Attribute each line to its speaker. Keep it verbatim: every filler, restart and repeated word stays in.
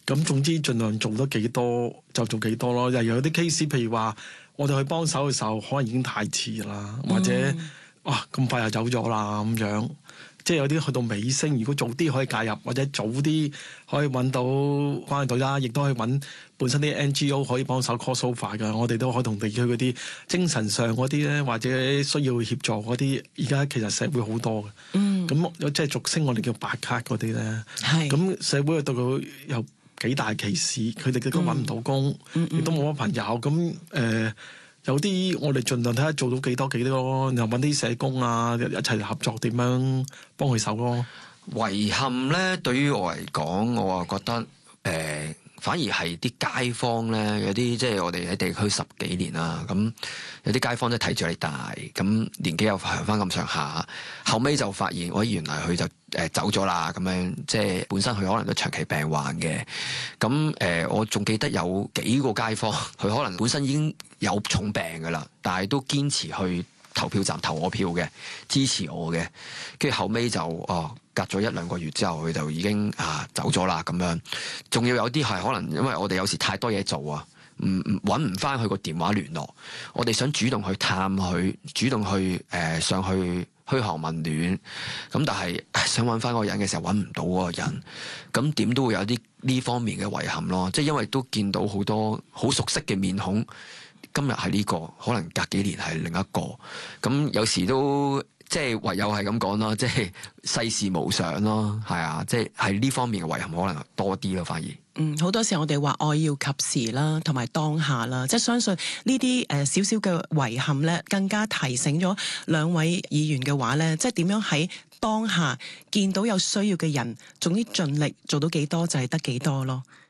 Speaker 1: 咁總之盡量做得幾多就做幾多咯。又有啲 case， 譬如話我哋去幫手嘅時候，可能已經太遲啦，或者、嗯、哇咁快又走咗啦咁樣。即係有啲去到尾聲，如果早啲可以介入，或者早啲可以揾到關愛隊啦，亦都可以揾本身啲 N G O 可以幫手 call sofa 㗎。我哋都可以同地區嗰啲精神上嗰啲咧，或者需要協助嗰啲，而家其實社會好多嘅。嗯，咁即係俗稱我哋叫白卡嗰啲咧。係。咁社會對佢有幾大歧視，佢哋都揾唔到工，亦、嗯嗯、都冇乜朋友。咁誒。呃有啲我哋盡量睇下做到幾多幾多咯，然後揾啲社工啊一齊合作點樣幫佢手咯。
Speaker 2: 遺憾咧，對於我嚟講，我啊覺得誒、呃，反而係啲街坊咧，有啲即係我哋喺地區十幾年啦，咁有啲街坊咧睇住你大，咁年紀又行翻咁上下，後尾就發現，我原來佢就誒走咗啦，咁樣即係本身佢可能都長期病患嘅，咁誒、呃、我仲記得有幾個街坊，佢可能本身已經有重病噶啦，但係都堅持去投票站投我票嘅，支持我嘅，跟住後尾就哦隔咗一兩個月之後，佢就已經啊走咗啦咁樣，仲要有啲係可能因為我哋有時太多嘢做啊，唔唔揾唔翻佢個電話聯絡，我哋想主動去探佢，主動去誒、呃、上去噓寒問暖，咁但係想揾翻嗰個人嘅時候揾唔到嗰個人，咁點都會有啲呢方面嘅遺憾咯，即係因為都見到好多好熟悉嘅面孔。今日係呢個，可能隔幾年係另一個，咁有時都即係唯有係咁講啦，即係世事無常咯，係啊，即係喺呢方面嘅遺憾可能多啲咯，反而。
Speaker 3: 嗯，好多時候我哋話愛要及時啦，同埋當下啦，即係相信呢啲誒少少嘅遺憾咧，更加提醒咗兩位議員嘅話咧，即係點樣喺當下見到有需要嘅人，總之盡力做到幾多就係得幾多咯。